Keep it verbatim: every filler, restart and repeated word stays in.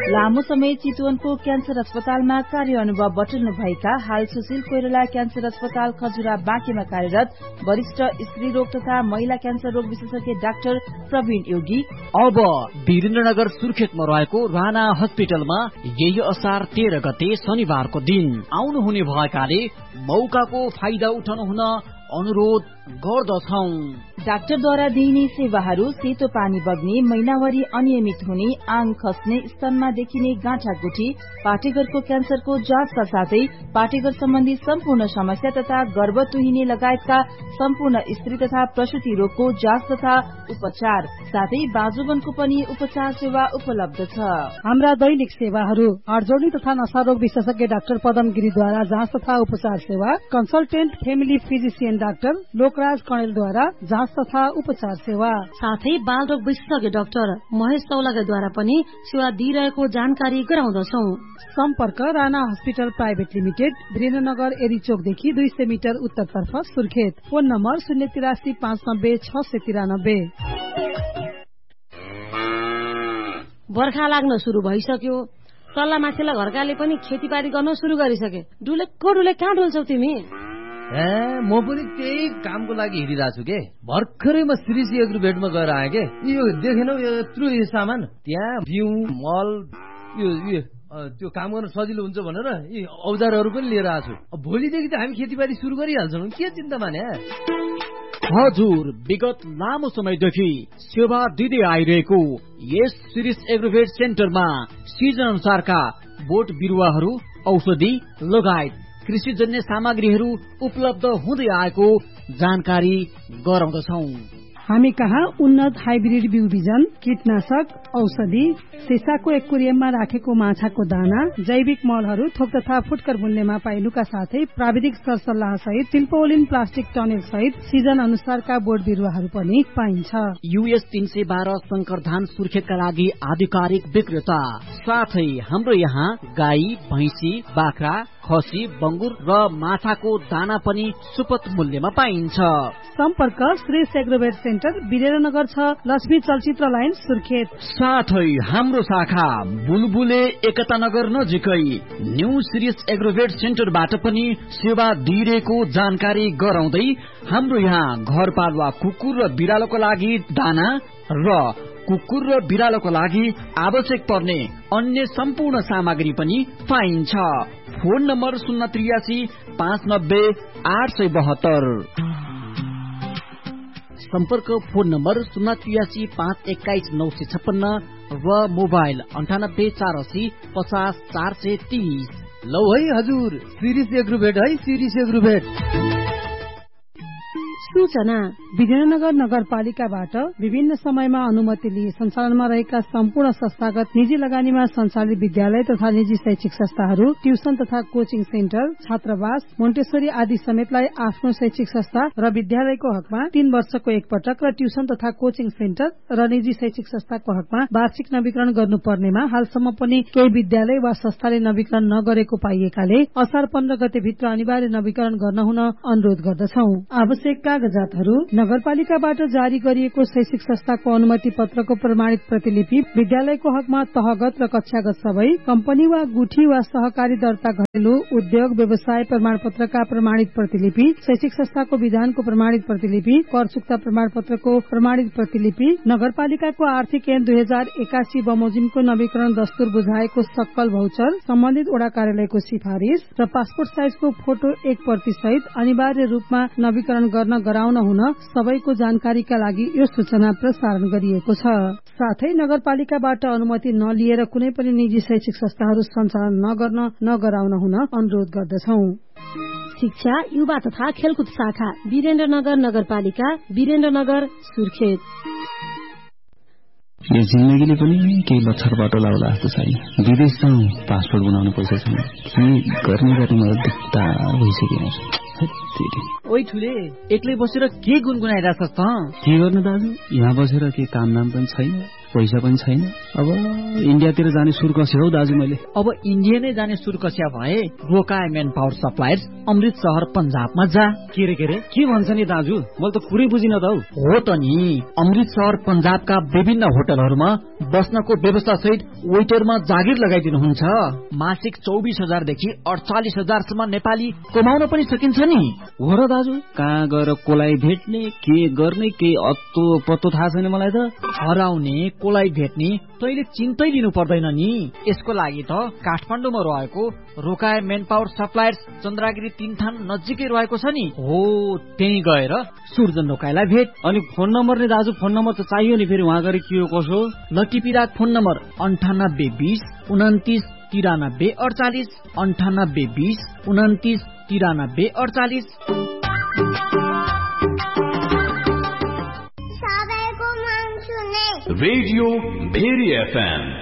लामो समय चितवनको क्यान्सर अस्पतालमा कार्य अनुभव बटुल्नुभएका हाल सुशील कोइराला क्यान्सर अस्पताल खजुरा बाँकेमा कार्यरत वरिष्ठ स्त्री रोग तथा महिला क्यान्सर रोग विशेषज्ञ डाक्टर प्रवीण योगी अब वीरेन्द्रनगर सुर्खेतमा रहेको राणा हस्पिटलमा यही असार तेह्र गते शनिबारको दिन आउनुहुने भएकाले मौकाको फाइदा उठाउनु हुन अनुरोध गर्दछौ। डाक्टरद्वारा दिइने सेवाहरू सेतो पानी बग्ने, महिनावारी अनियमित हुने, आङ खस्ने, स्तनमा देखिने गाँठागुठी, पाटेघरको क्यान्सरको जाँचका साथै पाटेघर सम्बन्धी सम्पूर्ण समस्या तथा गर्भ तुहिने लगायतका सम्पूर्ण स्त्री तथा प्रसूति रोगको जाँच तथा उपचार साथै बाजुबनको पनि उपचार सेवा उपलब्ध छ। हाम्रा दैनिक सेवाहरू हडजोडी तथा नशारोग विशेषज्ञ डाक्टर पदम गिरीद्वारा जाँच तथा उपचार सेवा, consultant family physician doctor Lokraj कणेलद्वारा जाँच तथा उपचार सेवा, साथै बालरोग विशेषज्ञ डाक्टर महेश तौलागाद्वारा पनि सेवा दिइरहेको जानकारी गराउँदछौ। सम्पर्क Rana hospital private limited, Birendranagar एरी चोकदेखि दुई सय मिटर उत्तरतर्फ सुर्खेत। फोन नम्बर शून्य तिरासी पाँच नब्बे छ सय तिरानब्बे। बर्खा लाग्न शुरू भइसक्यो। तल्ला माथिल्ला घरकाले पनि खेतीपाती गर्न शुरू गरिसके। डुलेको डुले कहाँ डुल्छौ तिमी? ए म पनि त्यही कामको लागि हिँडिरहेको छु के। भर्खरै म श्रीसी एग्रोभेटमा गएर आएँ के। यो देखेनौ यत्रो सामान, त्यहाँ बिउ मल यो त्यो काम गर्न सजिलो हुन्छ भनेर यी औजारहरू पनि लिएर आएको छु। भोलिदेखि त हामी खेतीपाती सुरु गरिहाल्छौँ, के चिन्ता माने। हजुर, विगत लामो समयदेखि सेवा दिँदै आइरहेको यस शिरीष एग्रोभेट सेन्टरमा सिजन अनुसारका बोट बिरुवाहरू, औषधि लगायत कृषिजन्य सामग्रीहरू उपलब्ध हुँदै आएको जानकारी गराउँदछौ। हामी कहाँ उन्नत हाइब्रिड बिउ बिजन, कीटनाशक, औषधि, सिसाको एक्वेरियममा राखेको माछाको दाना, जैविक मलहरू थोक तथा फुटकर मूल्यमा पाइनुका साथै प्राविधिक सरसल्लाह सहित तिल्पोलिन प्लास्टिक टनेल सहित सिजन अनुसारका बोट बिरुवाहरू पनि पाइन्छ। युएस तीन सय बाह्र शंकर धान सुर्खेतका लागि आधिकारिक विक्रेता, साथै हाम्रो यहाँ गाई, भैंसी, बाख्रा, खसी, बंगुर र माछाको दाना पनि सुपथ मूल्यमा पाइन्छ। सम्पर्क श्री एग्रोभेट सेन्टर, वीरेन्द्रनगर छ, लक्ष्मी चलचित्र लाइन सुर्खेत। साथै हाम्रो शाखा बुलबुले एकता नगर नजिकै न्यू शिरीष एग्रोभेट सेन्टरबाट पनि सेवा दिइरहेको जानकारी गराउँदै हाम्रो यहाँ घरपालुवा कुकुर र बिरालोको लागि दाना र कुकुर र बिरालोको लागि आवश्यक पर्ने अन्य सम्पूर्ण सामग्री पनि पाइन्छ। फोन नम्बर शून्य त्रियासी पाँच नब्बे आठ सय बहत्तर। सम्पर्क फोन नम्बर शून्य त्रियासी पाँच एक्काइस नौ सय छप्पन्न र मोबाइल अन्ठानब्बे चार असी पचास चार सय तीस। लौ है हजुर, शिरीष एग्रोभेट है, शिरीष एग्रोभेट। सूचना, वीरेन्द्रनगर नगरपालिकाबाट विभिन्न समयमा अनुमति लिए सञ्चालनमा रहेका सम्पूर्ण संस्थागत निजी लगानीमा सञ्चालित विद्यालय तथा निजी शैक्षिक संस्थाहरू, ट्युसन तथा कोचिङ सेन्टर, छात्रावास, मोन्टेसरी आदि समेतलाई आफ्नो शैक्षिक संस्था र विद्यालयको हकमा तीन वर्षको एकपटक र ट्युसन तथा कोचिङ सेन्टर र निजी शैक्षिक संस्थाको हकमा वार्षिक नवीकरण गर्नुपर्नेमा हालसम्म पनि केही विद्यालय वा संस्थाले नवीकरण नगरेको पाइएकाले असार पन्ध्र गते भित्र अनिवार्य नवीकरण गर्न हुन अनुरोध गर्दछौ। आवश्यक कागजातहरू, नगरपालिकाबाट जारी गरिएको शैक्षिक संस्थाको अनुमति पत्रको प्रमाणित प्रतिलिपि, विद्यालयको हकमा तहगत र कक्षागत सबै, कम्पनी वा गुठी वा सहकारी दर्ता घरेलु उद्योग व्यवसाय प्रमाण पत्रका प्रमाणित प्रतिलिपि, शैक्षिक संस्थाको विधानको प्रमाणित प्रतिलिपि, कर चुक्ता प्रमाण पत्रको प्रमाणित प्रतिलिपि, नगरपालिकाको आर्थिक ऐन दुई हजार एकासी बमोजिमको नवीकरण दस्तुर बुझाएको सक्कल भौचर, सम्बन्धित वडा कार्यालयको सिफारिश र पासपोर्ट साइजको फोटो एक प्रति सहित अनिवार्य रूपमा नवीकरण गर्न गराउन हुन सबैको जानकारीका लागि यो सूचना प्रसारण गरिएको छ। साथै नगरपालिकाबाट अनुमति नलिएर कुनै पनि निजी शैक्षिक संस्थाहरू सञ्चालन नगर्न नगराउन हुन अनुरोध गर्दछौ। शिक्षा, युवा तथा खेलकुद शाखा, वीरेन्द्रनगर नगरपालिका, वीरेन्द्रनगर सुर्खेत। यो जिन्दगीले पनि केही लक्षर बाटो लाउला जस्तो छैन। विदेश जाउँ, पासपोर्ट बनाउनु पैसा छैन, के गर्ने गर्ने मलाई दिक्कत भइसक्यो। ओइ ठुले, एक्लै बसेर के गुनगुनाइरहेछस् त? के गर्नु दाजु, यहाँ बसेर के काम नाम पनि छैन, पैसा पनि छैन। अब इन्डियातिर जाने सुर कस्यो हौ दाजु मैले। अब इन्डिया नै जाने सुर कस्या भए रोका मेन पावर सप्लायर्स अमृत शहर पंजाबमा जा। के रे के रे के भन्छ नि दाजु, मैले त पुरै बुझिन त हौ। हो त नि, अमृत शहर पंजाबका विभिन्न होटलहरूमा बस्नको व्यवस्था सहित वेटरमा जागिर लगाइदिनुहुन्छ। मासिक चौबिस हजारदेखि अडचालिस हजारसम्म नेपाली कमाउन पनि सकिन्छ नि। हो र दाजु, कहाँ गएर कोलाई भेट्ने, के गर्ने, के अत्तो पत्तो थाहा छैन मलाई त। हराउने कोलाई भेट्ने तैले चिन्तै लिनु पर्दैन नि। यसको लागि त काठमाडौँमा रहेको रोकाए मेन पावर सप्लायर्स चन्द्रागिरी तीन थान नजिकै रहेको छ नि। हो त्यही गएर सुर्जन रोकाएलाई भेट। अनि फोन नम्बर नि दाजु, फोन नम्बर त चाहियो नि फेरि वहाँ गएर के हो कसो। लटिपिराक फोन नम्बर अन्ठानब्बे बिस उन्तिस तिरानब्बे अडचालिस अन्ठानब्बे बिस उन्तिस तिरानब्बे अडचालिस। Radio very FM